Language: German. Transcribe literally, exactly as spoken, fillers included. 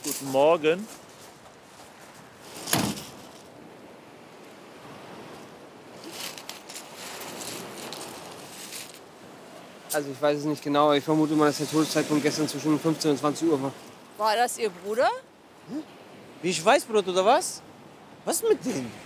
Guten Morgen. Also ich weiß es nicht genau, aber ich vermute mal, dass der Todeszeitpunkt gestern zwischen fünfzehn und zwanzig Uhr war. War das Ihr Bruder? Wie ich weiß, Bruder, oder was? Was ist mit dem?